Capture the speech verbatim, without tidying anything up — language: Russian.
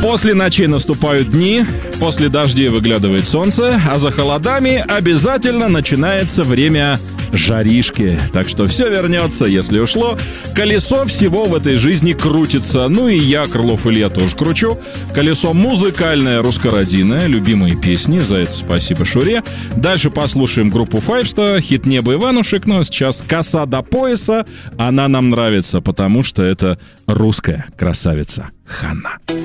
После ночи наступают дни, после дождей выглядывает солнце, а за холодами обязательно начинается время жаришки. Так что все вернется, если ушло. Колесо всего в этой жизни крутится. Ну и я, Крылов Илья, тоже кручу. Колесо музыкальное, русскородинное, любимые песни. За это спасибо Шуре. Дальше послушаем группу Файвста, хит «Небо Иванушек». Ну а сейчас «Коса до пояса». Она нам нравится, потому что это русская красавица Ханна.